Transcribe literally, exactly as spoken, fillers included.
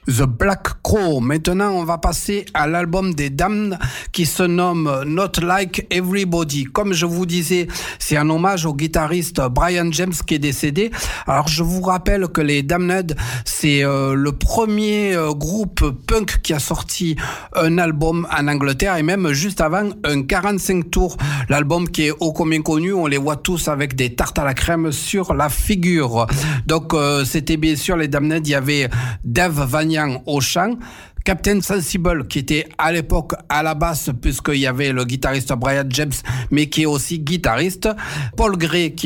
The Black Crow. Maintenant, on va passer à l'album des Damned qui se nomme Not Like Everybody. Comme je vous disais, c'est un hommage au guitariste Brian James qui est décédé. Alors, je vous rappelle que les Damned, c'est euh, le premier euh, groupe punk qui a sorti un album en Angleterre et même juste avant un quarante-cinq tours. L'album qui est ô combien connu, on les voit tous avec des tartes à la crème sur la figure. Donc, euh, c'était bien sûr les Damned. Il y avait Dave Vanian au chant, Captain Sensible qui était à l'époque à la basse puisqu'il y avait le guitariste Brian James mais qui est aussi guitariste, Paul Gray qui